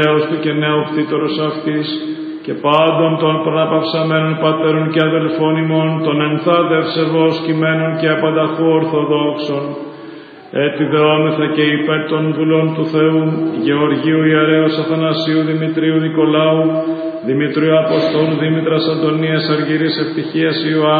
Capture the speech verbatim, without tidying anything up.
έως του και νεοπτήτωρος αυτής, και πάντων των προναπαυσαμένων πατέρων και αδελφών ημών, των ενθάδευσε βος κειμένων και απανταχού ορθοδόξων, επιδεόμεθα και υπέρ των δουλών του Θεού, Γεωργίου Ιερέως Αθανασίου Δημητρίου Νικολάου, Δημητρίου Αποστόλου Δήμητρας Αντωνίας Αργυρής Ευτυχίας Ιωάννη,